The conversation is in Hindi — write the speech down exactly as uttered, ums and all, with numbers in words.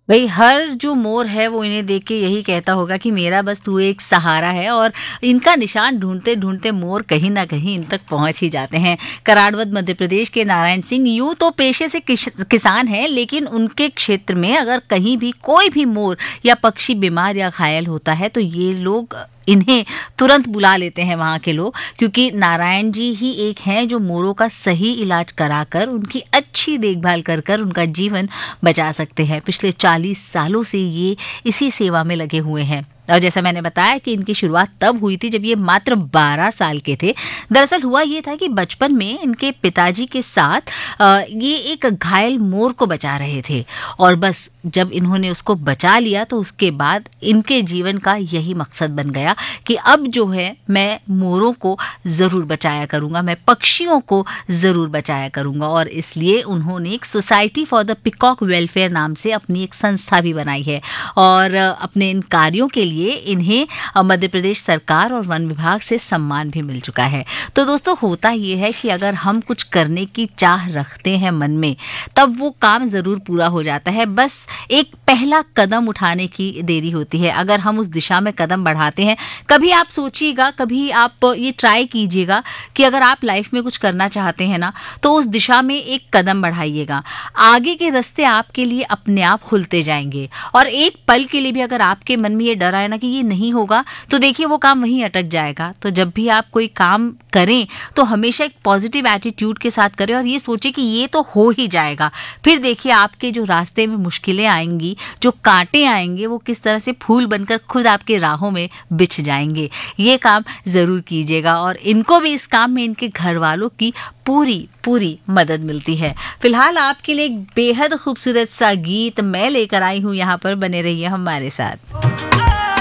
भाई हर जो मोर है वो इन्हें देख के यही कहता होगा कि मेरा बस तू एक सहारा है, और इनका निशान ढूंढते ढूंढते मोर कहीं ना कहीं इन तक पहुंच ही जाते हैं। कराड़वद मध्य प्रदेश के नारायण सिंह यूं तो पेशे से किश, किसान हैं, लेकिन उनके क्षेत्र में अगर कहीं भी कोई भी मोर या पक्षी बीमार या घायल होता है तो ये लोग इन्हें तुरंत बुला लेते हैं वहाँ के लोग, क्योंकि नारायण जी ही एक हैं जो मोरों का सही इलाज कराकर उनकी अच्छी देखभाल कर कर उनका जीवन बचा सकते हैं। पिछले चालीस सालों से ये इसी सेवा में लगे हुए हैं। और जैसा मैंने बताया कि इनकी शुरुआत तब हुई थी जब ये मात्र बारह साल के थे। दरअसल हुआ ये था कि बचपन में इनके पिताजी के साथ ये एक घायल मोर को बचा रहे थे, और बस जब इन्होंने उसको बचा लिया तो उसके बाद इनके जीवन का यही मकसद बन गया कि अब जो है मैं मोरों को ज़रूर बचाया करूँगा, मैं पक्षियों को ज़रूर बचाया करूँगा। और इसलिए उन्होंने एक society for the peacock welfare नाम से अपनी एक संस्था भी बनाई है, और अपने इन कार्यों के लिए ये इन्हें मध्य प्रदेश सरकार और वन विभाग से सम्मान भी मिल चुका है। तो दोस्तों होता ये है कि अगर हम कुछ करने की चाह रखते हैं मन में, तब वो काम ज़रूर पूरा हो जाता है। बस एक पहला कदम उठाने की देरी होती है। अगर हम उस दिशा में कदम बढ़ाते हैं, कभी आप सोचिएगा, कभी आप ये ट्राई कीजिएगा कि अगर आप लाइफ में कुछ करना चाहते हैं ना, तो उस दिशा में एक कदम बढ़ाइएगा। आगे के रास्ते आपके लिए अपने आप खुलते जाएंगे, और एक पल के लिए भी अगर आपके मन में ये डर आए ना कि ये नहीं होगा, तो देखिए वो काम वहीं अटक जाएगा। तो जब भी आप कोई काम करें तो हमेशा एक पॉजिटिव एटीट्यूड के साथ करें, और ये सोचे कि ये तो हो ही जाएगा। फिर देखिए आपके जो रास्ते में मुश्किलें आएंगी, जो कांटे आएंगे, वो किस तरह से फूल बनकर खुद आपके राहों में बिछ जाएंगे। ये काम जरूर कीजिएगा, और इनको भी इस काम में इनके घर वालों की पूरी पूरी मदद मिलती है। फिलहाल आपके लिए एक बेहद खूबसूरत सा गीत मैं लेकर आई हूँ यहाँ पर, बने रहिए हमारे साथ।